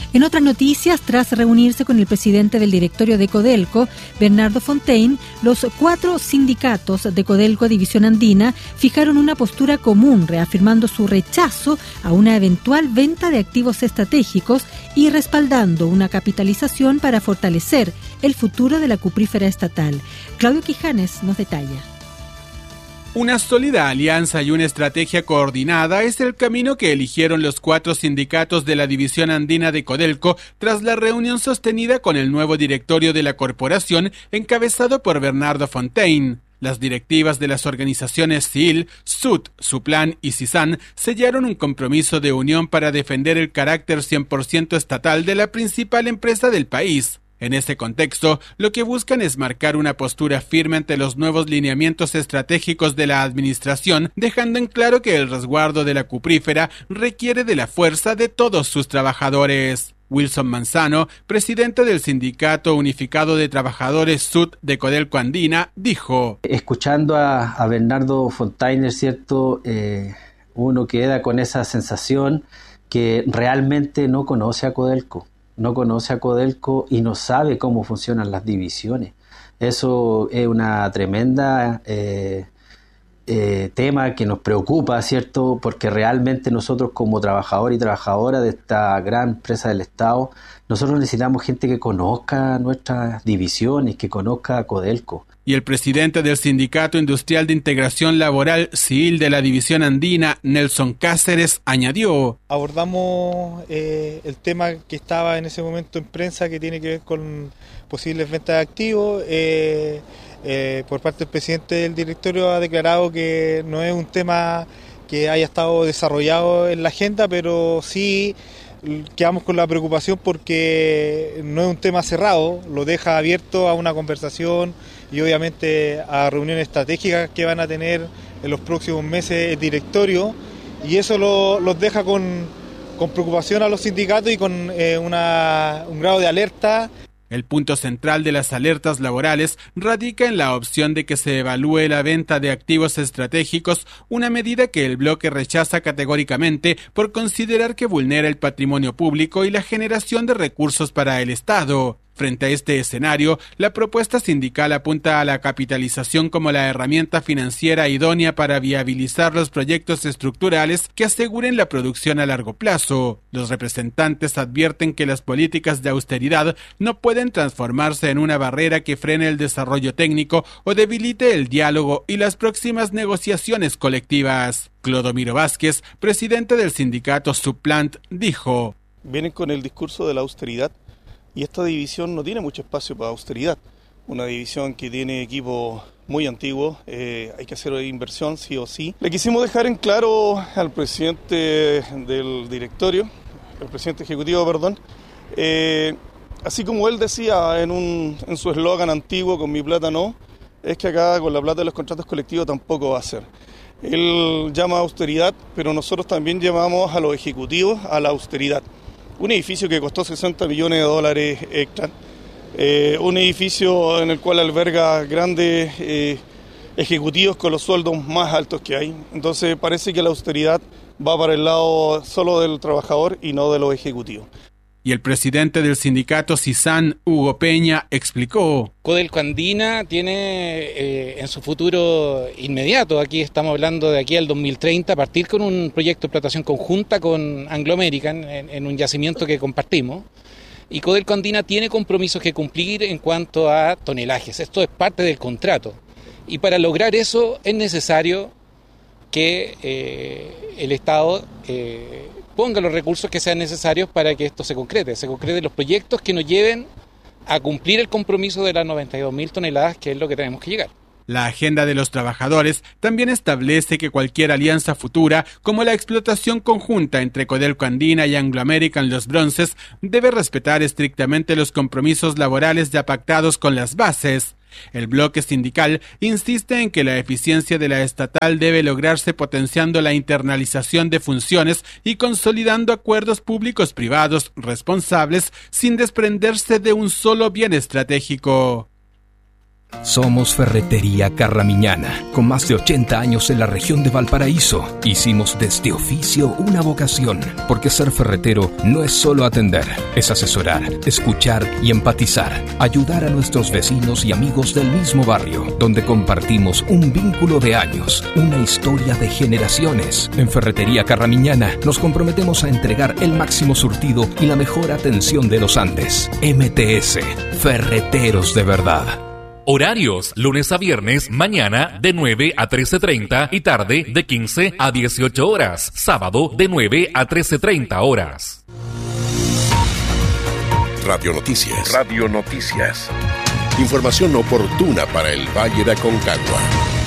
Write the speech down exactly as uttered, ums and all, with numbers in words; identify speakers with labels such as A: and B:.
A: En otras noticias, tras reunirse con el presidente del directorio de Codelco, Bernardo Fontaine, los cuatro sindicatos de Codelco División Andina fijaron una postura común, reafirmando su rechazo a una eventual venta de activos estratégicos y respaldando una capitalización para fortalecer el futuro de la cuprífera estatal. Claudio Quijanes nos detalla.
B: Una sólida alianza y una estrategia coordinada es el camino que eligieron los cuatro sindicatos de la División Andina de Codelco tras la reunión sostenida con el nuevo directorio de la corporación encabezado por Bernardo Fontaine. Las directivas de las organizaciones C I L, S U T, Suplan y CISAN sellaron un compromiso de unión para defender el carácter cien por ciento estatal de la principal empresa del país. En este contexto, lo que buscan es marcar una postura firme ante los nuevos lineamientos estratégicos de la administración, dejando en claro que el resguardo de la cuprífera requiere de la fuerza de todos sus trabajadores. Wilson Manzano, presidente del Sindicato Unificado de Trabajadores S U T de Codelco Andina, dijo:
C: Escuchando a, a Bernardo Fontaine, ¿cierto? Eh, uno queda con esa sensación que realmente no conoce a Codelco. no conoce a Codelco y no sabe cómo funcionan las divisiones. Eso es una tremenda eh, eh, tema que nos preocupa, ¿cierto? Porque realmente nosotros como trabajadores y trabajadoras de esta gran empresa del Estado, nosotros necesitamos gente que conozca nuestras divisiones, que conozca a Codelco.
B: Y el presidente del Sindicato Industrial de Integración Laboral C I L de la División Andina, Nelson Cáceres, añadió:
D: Abordamos eh, el tema que estaba en ese momento en prensa, que tiene que ver con posibles ventas de activos. Eh, eh, por parte del presidente del directorio ha declarado que no es un tema que haya estado desarrollado en la agenda, pero sí quedamos con la preocupación porque no es un tema cerrado, lo deja abierto a una conversación y obviamente a reuniones estratégicas que van a tener en los próximos meses el directorio, y eso lo, los deja con, con preocupación a los sindicatos y con eh, una, un grado de alerta.
B: El punto central de las alertas laborales radica en la opción de que se evalúe la venta de activos estratégicos, una medida que el bloque rechaza categóricamente por considerar que vulnera el patrimonio público y la generación de recursos para el Estado. Frente a este escenario, la propuesta sindical apunta a la capitalización como la herramienta financiera idónea para viabilizar los proyectos estructurales que aseguren la producción a largo plazo. Los representantes advierten que las políticas de austeridad no pueden transformarse en una barrera que frene el desarrollo técnico o debilite el diálogo y las próximas negociaciones colectivas. Clodomiro Vázquez, presidente del sindicato Suplant, dijo:
E: Vienen con el discurso de la austeridad, y esta división no tiene mucho espacio para austeridad. Una división que tiene equipos muy antiguos, eh, hay que hacer inversión sí o sí. Le quisimos dejar en claro al presidente del directorio, el presidente ejecutivo, perdón, eh, así como él decía en, un, en su eslogan antiguo, con mi plata no, es que acá con la plata de los contratos colectivos tampoco va a ser. Él llama a austeridad, pero nosotros también llamamos a los ejecutivos a la austeridad. Un edificio que costó sesenta millones de dólares extra, eh, un edificio en el cual alberga grandes eh, ejecutivos con los sueldos más altos que hay. Entonces parece que la austeridad va para el lado solo del trabajador y no de los ejecutivos.
B: Y el presidente del sindicato CISAN, Hugo Peña, explicó:
F: Codelco Andina tiene eh, en su futuro inmediato, aquí estamos hablando de aquí al dos mil treinta, partir con un proyecto de explotación conjunta con Anglo American en, en un yacimiento que compartimos. Y Codelco Andina tiene compromisos que cumplir en cuanto a tonelajes. Esto es parte del contrato. Y para lograr eso es necesario que eh, el Estado eh, ponga los recursos que sean necesarios para que esto se concrete, se concreten los proyectos que nos lleven a cumplir el compromiso de las noventa y dos mil toneladas, que es lo que tenemos que llegar.
B: La agenda de los trabajadores también establece que cualquier alianza futura, como la explotación conjunta entre Codelco Andina y Anglo American Los Bronces, debe respetar estrictamente los compromisos laborales ya pactados con las bases. El bloque sindical insiste en que la eficiencia de la estatal debe lograrse potenciando la internalización de funciones y consolidando acuerdos públicos-privados responsables sin desprenderse de un solo bien estratégico.
G: Somos Ferretería Carramiñana, con más de ochenta años en la región de Valparaíso. Hicimos de este oficio una vocación, porque ser ferretero no es solo atender, es asesorar, escuchar y empatizar, ayudar a nuestros vecinos y amigos del mismo barrio, donde compartimos un vínculo de años, una historia de generaciones. En Ferretería Carramiñana nos comprometemos a entregar el máximo surtido y la mejor atención de los Andes. M T S, Ferreteros de verdad.
H: Horarios, lunes a viernes, mañana de nueve a trece treinta y tarde de quince a dieciocho horas. Sábado de nueve a trece treinta horas.
I: Radio Noticias. Radio Noticias. Información oportuna para el Valle de Aconcagua.